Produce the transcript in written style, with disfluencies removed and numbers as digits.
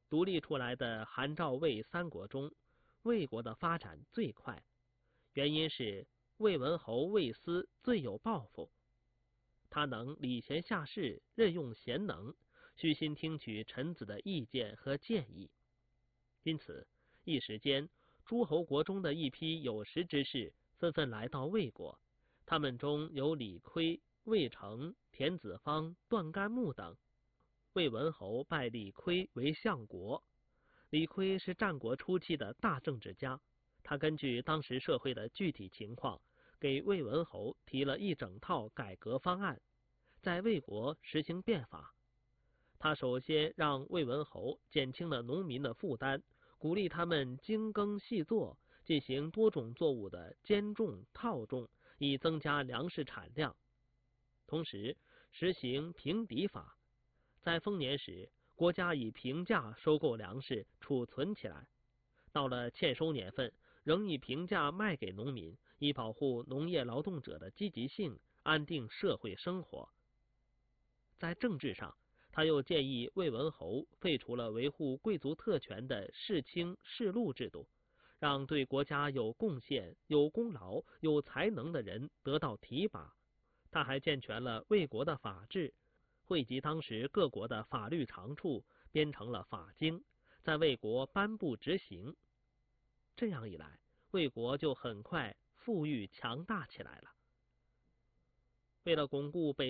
独立出来的韩赵魏三国中，魏国的发展最快，原因是魏文侯魏斯最有抱负，他能礼贤下士，任用贤能，虚心听取臣子的意见和建议。因此，一时间，诸侯国中的一批有识之士纷纷来到魏国，他们中有李悝、魏成、田子方、段干木等。魏文侯拜李悝为相国。李悝是战国初期的大政治家，他根据当时社会的具体情况，给魏文侯提了一整套改革方案，在魏国实行变法。他首先让魏文侯减轻了农民的负担，鼓励他们精耕细作，进行多种作物的兼种、套种，以增加粮食产量。同时实行平籴法，在丰年时，国家以平价收购粮食，储存起来；到了欠收年份，仍以平价卖给农民，以保护农业劳动者的积极性，安定社会生活。在政治上，他又建议魏文侯废除了维护贵族特权的世卿世禄制度，让对国家有贡献、有功劳、有才能的人得到提拔。他还健全了魏国的法制，汇集当时各国的法律长处，编成了法经，在魏国颁布执行。这样一来，魏国就很快富裕强大起来了。为了巩固北